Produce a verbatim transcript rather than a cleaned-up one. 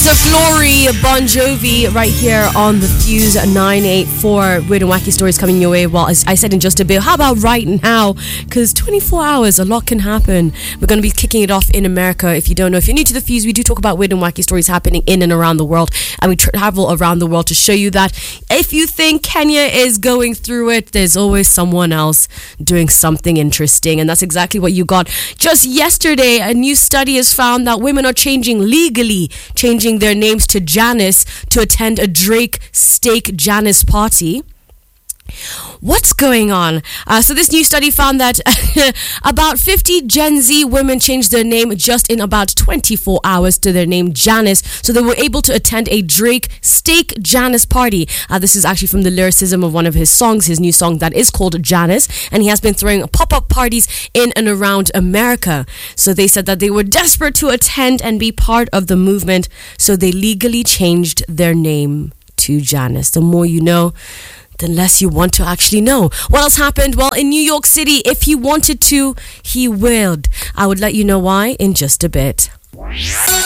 Days of Glory, Bon Jovi, right here on the Fuse nine eighty-four. Weird and wacky stories coming your way. Well, as I said in just a bit, how about right now? Because twenty-four hours, a lot can happen. We're going to be kicking it off in America. If you don't know, if you're new to the Fuse, we do talk about weird and wacky stories happening in and around the world. And we travel around the world to show you that if you think Kenya is going through it, there's always someone else doing something interesting. And that's exactly what you got. Just yesterday, a new study has found that women are changing legally, changing their names to Janice to attend a Drake steak Janice party. What's going on? Uh, so this new study found that about fifty Gen Z women changed their name just in about twenty-four hours to their name Janice. So they were able to attend a Drake steak Janice party. Uh, this is actually from the lyricism of one of his songs, his new song that is called Janice. And he has been throwing pop-up parties in and around America. So they said that they were desperate to attend and be part of the movement. So they legally changed their name to Janice. The more you know, the less you want to actually know. What else happened? Well, in New York City, if he wanted to, he would. I would let you know why in just a bit.